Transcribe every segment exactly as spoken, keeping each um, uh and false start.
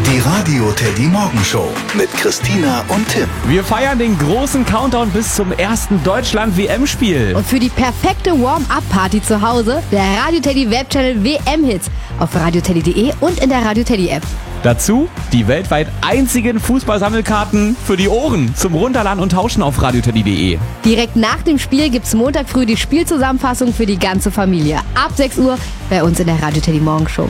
Die Radio Teddy Morgenshow mit Christina und Tim. Wir feiern den großen Countdown bis zum ersten Deutschland-W M-Spiel. Und für die perfekte Warm-Up-Party zu Hause, der Radio Teddy Webchannel W M-Hits auf radioteddy punkt de und in der Radio Teddy App. Dazu die weltweit einzigen Fußballsammelkarten für die Ohren zum Runterladen und Tauschen auf radioteddy punkt de. Direkt nach dem Spiel gibt's Montag früh die Spielzusammenfassung für die ganze Familie. Ab sechs Uhr bei uns in der Radio Teddy Morgenshow.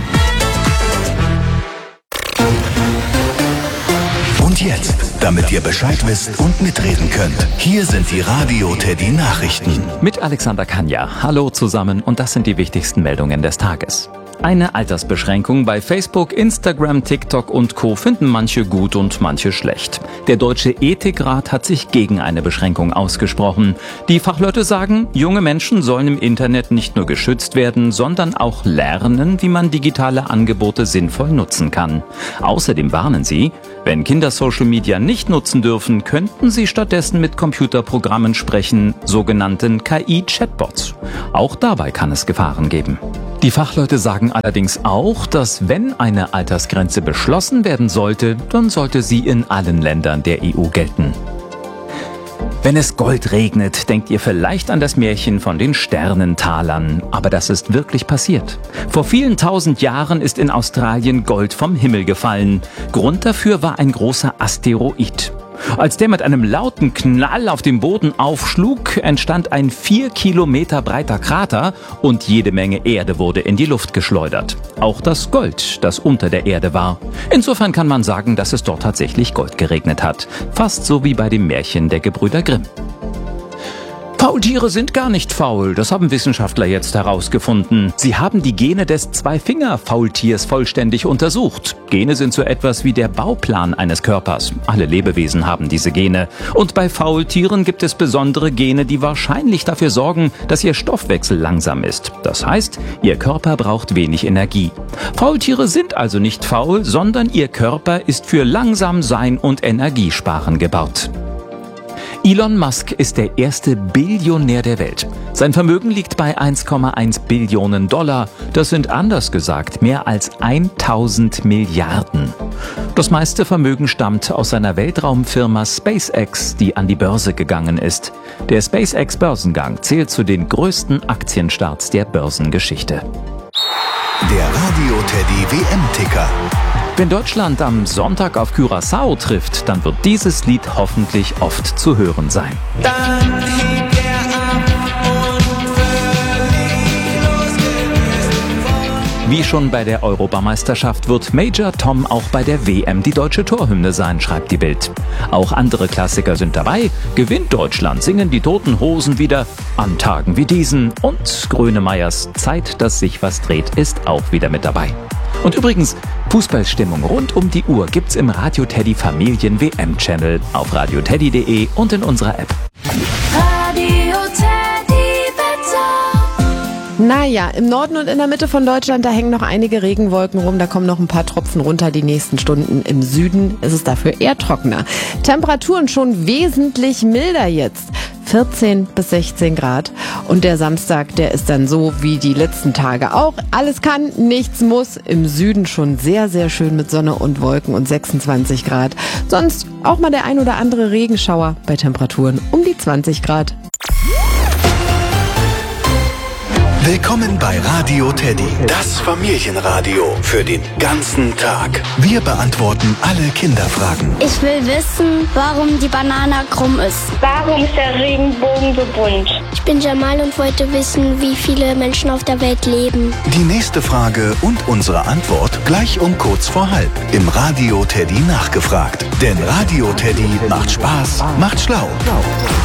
Und jetzt, damit ihr Bescheid wisst und mitreden könnt, hier sind die Radio Teddy Nachrichten. Mit Alexander Kanja. Hallo zusammen und das sind die wichtigsten Meldungen des Tages. Eine Altersbeschränkung bei Facebook, Instagram, TikTok und Co. finden manche gut und manche schlecht. Der Deutsche Ethikrat hat sich gegen eine Beschränkung ausgesprochen. Die Fachleute sagen, junge Menschen sollen im Internet nicht nur geschützt werden, sondern auch lernen, wie man digitale Angebote sinnvoll nutzen kann. Außerdem warnen sie, wenn Kinder Social Media nicht nutzen dürfen, könnten sie stattdessen mit Computerprogrammen sprechen, sogenannten K I-Chatbots. Auch dabei kann es Gefahren geben. Die Fachleute sagen allerdings auch, dass wenn eine Altersgrenze beschlossen werden sollte, dann sollte sie in allen Ländern der E U gelten. Wenn es Gold regnet, denkt ihr vielleicht an das Märchen von den Sternentalern. Aber das ist wirklich passiert. Vor vielen tausend Jahren ist in Australien Gold vom Himmel gefallen. Grund dafür war ein großer Asteroid. Als der mit einem lauten Knall auf dem Boden aufschlug, entstand ein vier Kilometer breiter Krater und jede Menge Erde wurde in die Luft geschleudert. Auch das Gold, das unter der Erde war. Insofern kann man sagen, dass es dort tatsächlich Gold geregnet hat. Fast so wie bei dem Märchen der Gebrüder Grimm. Faultiere sind gar nicht faul, das haben Wissenschaftler jetzt herausgefunden. Sie haben die Gene des Zweifinger-Faultiers vollständig untersucht. Gene sind so etwas wie der Bauplan eines Körpers. Alle Lebewesen haben diese Gene. Und bei Faultieren gibt es besondere Gene, die wahrscheinlich dafür sorgen, dass ihr Stoffwechsel langsam ist. Das heißt, ihr Körper braucht wenig Energie. Faultiere sind also nicht faul, sondern ihr Körper ist für langsam sein und Energiesparen gebaut. Elon Musk ist der erste Billionär der Welt. Sein Vermögen liegt bei eins Komma eins Billionen Dollar. Das sind anders gesagt mehr als tausend Milliarden. Das meiste Vermögen stammt aus seiner Weltraumfirma SpaceX, die an die Börse gegangen ist. Der SpaceX-Börsengang zählt zu den größten Aktienstarts der Börsengeschichte. Der Radio Teddy W M-Ticker. Wenn Deutschland am Sonntag auf Curaçao trifft, dann wird dieses Lied hoffentlich oft zu hören sein. Dann hebt er ab und völlig losgelöst. Wie schon bei der Europameisterschaft wird Major Tom auch bei der W M die deutsche Torhymne sein, schreibt die Bild. Auch andere Klassiker sind dabei. Gewinnt Deutschland, singen die Toten Hosen wieder an Tagen wie diesen. Und Grönemeyers Zeit, dass sich was dreht, ist auch wieder mit dabei. Und übrigens, Fußballstimmung rund um die Uhr gibt's im Radio Teddy Familien W M-Channel auf radioteddy punkt de und in unserer App. Radio Teddy Wetter. Naja, im Norden und in der Mitte von Deutschland, da hängen noch einige Regenwolken rum. Da kommen noch ein paar Tropfen runter die nächsten Stunden. Im Süden ist es dafür eher trockener. Temperaturen schon wesentlich milder jetzt. vierzehn bis sechzehn Grad. Und der Samstag, der ist dann so wie die letzten Tage auch. Alles kann, nichts muss. Im Süden schon sehr, sehr schön mit Sonne und Wolken und sechsundzwanzig Grad. Sonst auch mal der ein oder andere Regenschauer bei Temperaturen um die zwanzig Grad. Willkommen bei Radio Teddy, das Familienradio für den ganzen Tag. Wir beantworten alle Kinderfragen. Ich will wissen, warum die Banane krumm ist. Warum ist der Regenbogen so bunt? Ich bin Jamal und wollte wissen, wie viele Menschen auf der Welt leben. Die nächste Frage und unsere Antwort gleich um kurz vor halb im Radio Teddy nachgefragt. Denn Radio Teddy macht Spaß, macht schlau.